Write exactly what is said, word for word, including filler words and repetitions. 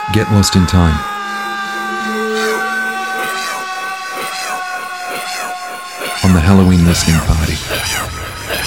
Get Lost in Time. On the Halloween listening party.